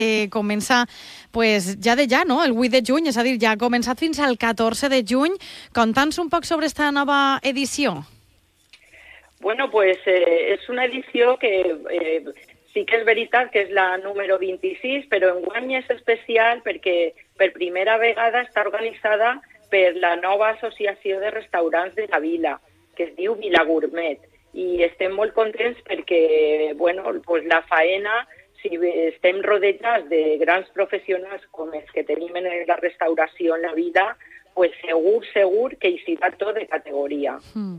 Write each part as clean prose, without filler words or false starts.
comença pues, ja, no? El 8 de juny, és a dir, ja ha començat fins al 14 de juny. Conta'ns un poc sobre esta nova edició. Bueno, pues és una edició que sí que és veritat que és la número 26, però enguany és especial perquè per primera vegada està organitzada per la nova associació de restaurants de la vila, que es diu Vila Gourmet. I estem molt contents perquè bueno, pues la faena, si estem rodejats de grans professionals com els que tenim en la restauració en la vila, pues segur que hi serà tot de categoria.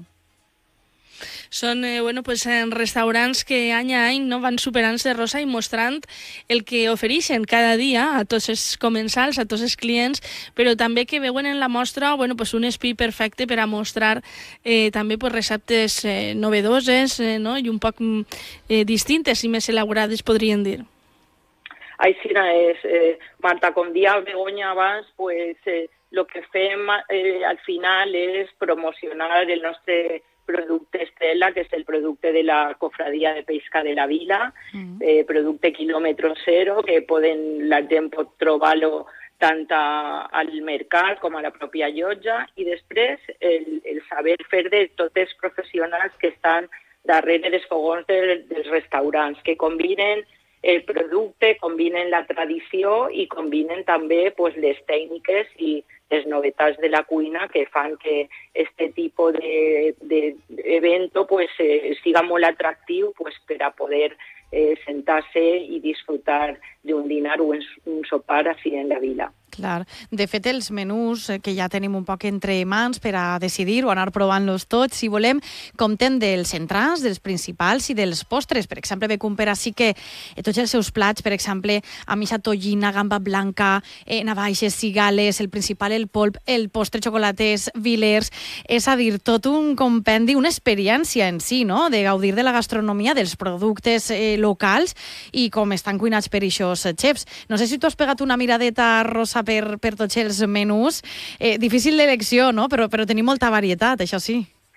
Són restaurants que any a any van superant-se, Rosa, i mostrant el que ofereixen cada dia a tots els comensals, a tots els clients, però també que veuen en la mostra un espai perfecte per a mostrar també receptes novedoses i un poc distintes i més elaborades, podríem dir. Aixina és, Marta, com dia Begoña abans, el que fem al final és promocionar el nostre producte estrella, que és el producte de la Cofradia de Pesca de la Vila, producte quilòmetre zero, que la gent pot trobar-lo tant al mercat com a la pròpia llotja, i després el saber fer de tots els professionals que estan darrere dels fogons dels restaurants, que combinen el producte, combinen la tradició i combinen també les tècniques i les novetats de la cuina que fan que aquest tipus d'evento siga molt atractiu per a poder sentar-se i disfrutar d'un dinar o un sopar així en la vila. Clar. De fet, els menús que ja tenim un poc entre mans per a decidir o anar provant-los tots, si volem, compten dels entrants, dels principals i dels postres. Per exemple, ve com per així que tots els seus plats, per exemple, amb ixa tollina, gamba blanca, navaixes, cigales, el principal, el polp, el postre xocolaters, vilers, és a dir, tot un compendi, una experiència en si, no?, de gaudir de la gastronomia, dels productes locals i com estan cuinats per eixos xefs. No sé si tu has pegat una miradeta, Rosa, per tots els menús. Difícil d'elecció, no? Però tenim molta varietat, això sí.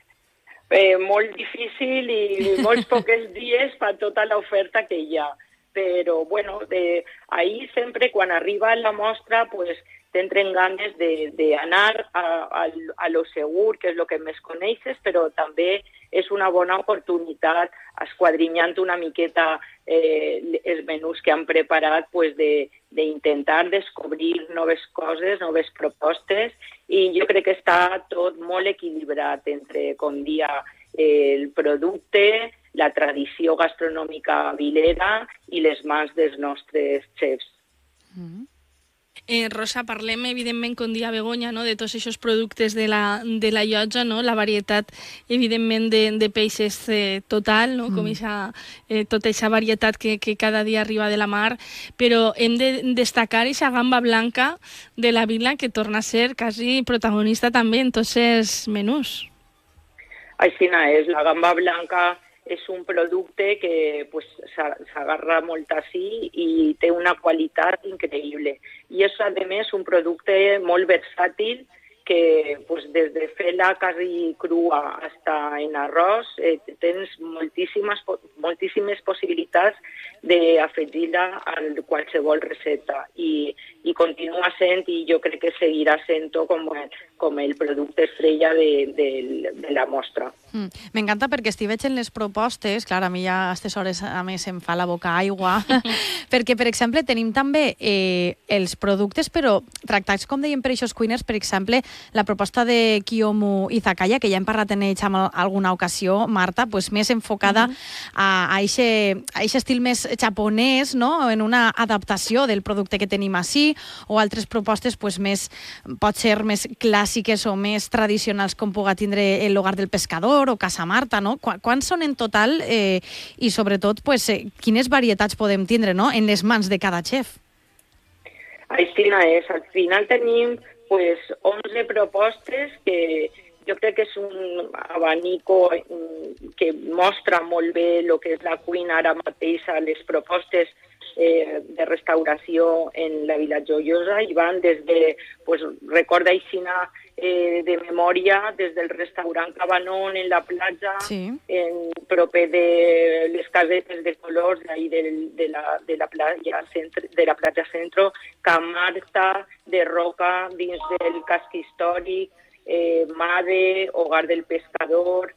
Molt difícil i molts pocs dies per tota l'oferta que hi ha. Però, bueno, ahir sempre, quan arriba la mostra, tindrem ganes d'anar a lo segur, que és el que més coneixes, però també és una bona oportunitat, esquadrinyant una miqueta els menús que han preparat, d'intentar descobrir noves coses, noves propostes, i jo crec que està tot molt equilibrat entre, com dia, el producte, la tradició gastronòmica vilera i les mans dels nostres xefs. Rosa, parlem evidentment com dia Begoña, no?, de tots aquests productes de la llotja, no?, la varietat evidentment de peixes total, no?, com tota aquesta varietat que cada dia arriba de la mar, però hem de destacar aquesta gamba blanca de la vila que torna a ser quasi protagonista també en tots els menús. Així és, la gamba blanca és un producte que s'agarra molt així i té una qualitat increïble. I és, a més, un producte molt versàtil que des de fer-la quasi crua fins en arròs tens moltíssimes possibilitats d'afegir-la a qualsevol recepta i continua sent, i jo crec que seguirà sent com el producte estrella de la mostra. M'encanta perquè estic veient les propostes, clar, a mi ja a aquestes hores a més em fa la boca aigua, perquè, per exemple, tenim també els productes, però tractats, com deien per aquests cuiners, per exemple, la proposta de Kiyomu Izakaya, que ja hem parlat en ells en alguna ocasió, Marta, més enfocada a aquest estil més japonès, no?, en una adaptació del producte que tenim així, o altres propostes més, pot ser més clàssiques o més tradicionals, com puga tindre el Hogar del Pescador o Casa Marta, no? Quants són en total i, sobretot, quines varietats podem tindre, no?, en les mans de cada xef? Així és. Al final tenim 11 propostes que jo crec que és un abanico que mostra molt bé el que és la cuina ara mateix. Les propostes de restauració en la Vila Joiosa i van des de, pues, recorda Aixina de memòria, des del restaurant Cabanon en la platja, Sí. proper de les casetes de colors d'ahí de la platja Centro, Can Marta, de Roca, dins del casc històric, Made, Hogar del Pescador,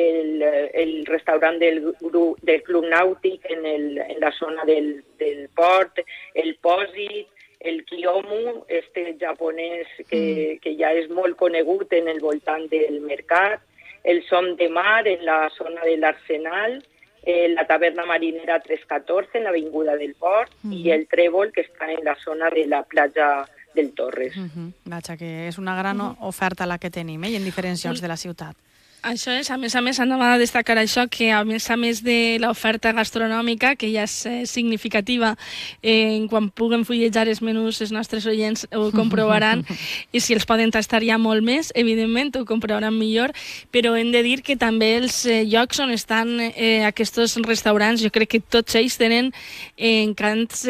el restaurant del Club Nàutic en la zona del port, el Pòsit, el Kiyomu, japonès que ja és molt conegut en el voltant del mercat, el Som de Mar en la zona de l'Arsenal, la taverna marinera 314 en l'avinguda del Port i el Trèvol que està en la zona de la platja del Torres. Vaja, que és una gran oferta la que tenim, i en diferents llocs de la ciutat. Això és, a més, anava a destacar això, que a més de l'oferta gastronòmica, que ja és significativa, quan puguen fullejar els menús, els nostres oients ho comprovaran, i si els poden tastar ja molt més, evidentment, ho comprovaran millor, però hem de dir que també els llocs on estan aquests restaurants, jo crec que tots ells tenen encants,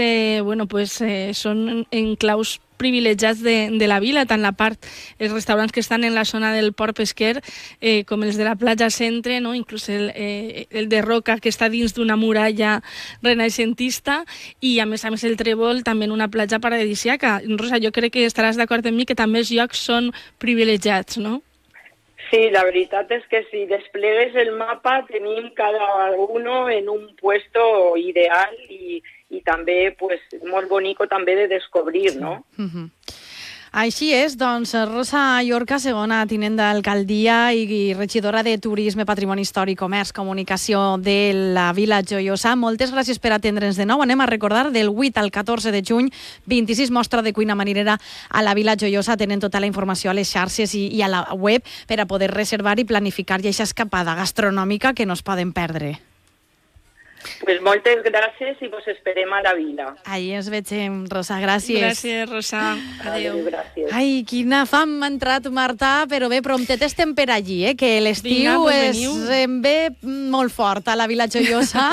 són enclaus privilegiats de la vila, tant la part, els restaurants que estan en la zona del Port Pesquer, com els de la platja Centre, no? Inclús el de Roca, que està dins d'una muralla renaixentista, i a més el Trèvol també en una platja paradisíaca. Rosa, jo crec que estaràs d'acord amb mi que també els llocs són privilegiats, no? Sí, la veritat és que si desplegues el mapa tenim cada uno en un puesto ideal i també pues, molt bonico també de descobrir, no? Així és, doncs, Rosa Llorca, segona tinent d'alcaldia i regidora de Turisme, Patrimoni Històric, Comerç, Comunicació de la Vila Joiosa. Moltes gràcies per atendre'ns de nou. Anem a recordar del 8 al 14 de juny, 26 mostra de cuina marinera a la Vila Joiosa. Tenen tota la informació a les xarxes i a la web per a poder reservar i planificar ja aquesta escapada gastronòmica que no es poden perdre. Pues moltes gràcies i vos esperem a la vila. Ahí ens veiem, Rosa, gràcies. Gràcies, Rosa. Adéu. Gràcies. Ai, quina fam m'ha entrat, Marta, però bé, promptet estem per allí, que l'estiu em ve molt fort a la Vila Joiosa.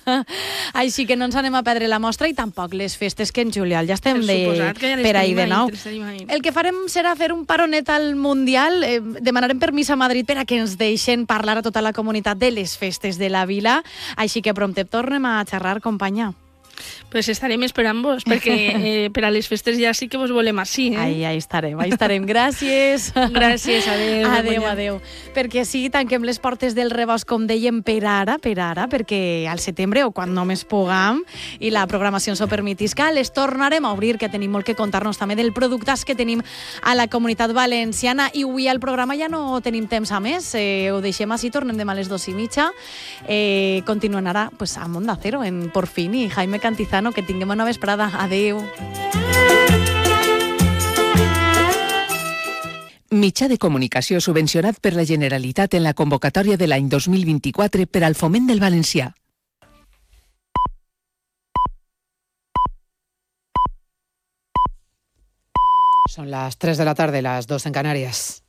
Així que no ens anem a perdre la mostra i tampoc les festes, que en juliol ja estem per ahí de nou. El que farem serà fer un paronet al Mundial. Demanarem permís a Madrid per a que ens deixen parlar a tota la comunitat de les festes de la vila. Així que prompte tornem a xerrar, companya. Pues estarem esperant-vos, perquè per a les festes ja sí que vos volem així. Ahí estarem. Gràcies. Gràcies, adéu. Adéu. Perquè sí, tanquem les portes del rebost, com dèiem, per ara, perquè al setembre, o quan només puguem, i la programació ens ho permetisca, les tornarem a obrir, que tenim molt que contar-nos també del productes que tenim a la Comunitat Valenciana. I avui al programa ja no tenim temps a més. Ho deixem així, tornem demà a les 2:30. Continuen ara amb Onda Cero, en Porfini i Jaime Cantizano. Que tinguem una vesprada. Adéu. Mitjà de comunicació subvencionat per la Generalitat en la convocatòria de l'any 2024 per al foment del valencià. Son las 3 de la tarde, las 2 en Canarias.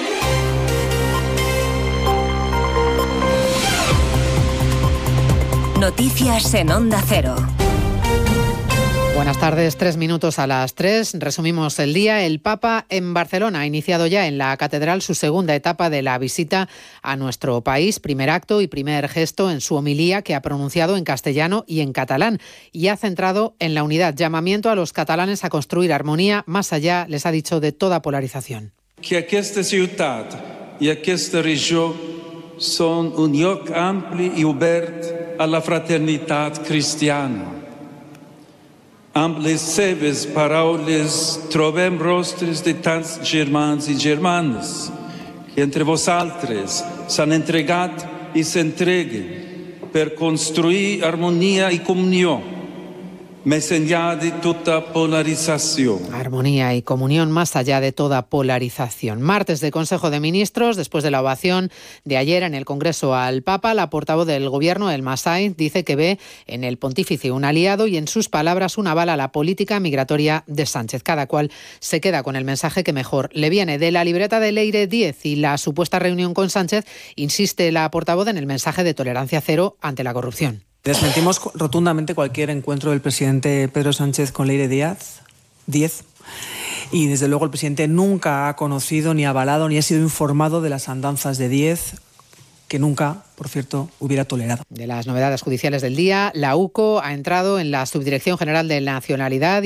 Noticias en Onda Cero. Buenas tardes, 3 minutos a las 3. Resumimos el día. El Papa en Barcelona ha iniciado ya en la Catedral su segunda etapa de la visita a nuestro país. Primer acto y primer gesto en su homilía, que ha pronunciado en castellano y en catalán. Y ha centrado en la unidad. Llamamiento a los catalanes a construir armonía más allá, les ha dicho, de toda polarización. Que aquesta ciutat i aquesta regió són un lloc ampli i obert a la fraternitat cristiana. Amb les seves paraules trobem rostres de tants germans i germanes que entre vosaltres s'han entregat i s'entreguen per construir harmonia i comunió més enllà de tota polarización. Armonía y comunión más allá de toda polarización. Martes de Consejo de Ministros, después de la ovación de ayer en el Congreso al Papa, la portavoz del Gobierno, Elma Sainz, dice que ve en el pontífice un aliado y, en sus palabras, un aval a la política migratoria de Sánchez. Cada cual se queda con el mensaje que mejor le viene. De la libreta de Leire 10 y la supuesta reunión con Sánchez, insiste la portavoz en el mensaje de tolerancia cero ante la corrupción. Desmentimos rotundamente cualquier encuentro del presidente Pedro Sánchez con Leire Díaz. Y desde luego el presidente nunca ha conocido, ni avalado, ni ha sido informado de las andanzas de Díez, que nunca, por cierto, hubiera tolerado. De las novedades judiciales del día, la UCO ha entrado en la Subdirección General de Nacionalidad